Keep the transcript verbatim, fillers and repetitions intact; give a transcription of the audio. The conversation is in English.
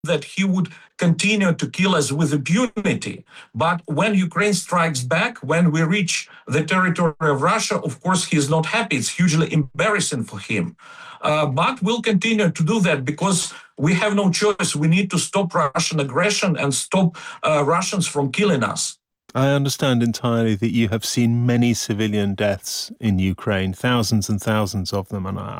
that he would continue to kill us with impunity. But when Ukraine strikes back, when we reach the territory of Russia, of course, he's not happy. It's hugely embarrassing for him. Uh, but we'll continue to do that because we have no choice. We need to stop Russian aggression and stop uh, Russians from killing us. I understand entirely that you have seen many civilian deaths in Ukraine, thousands and thousands of them, and I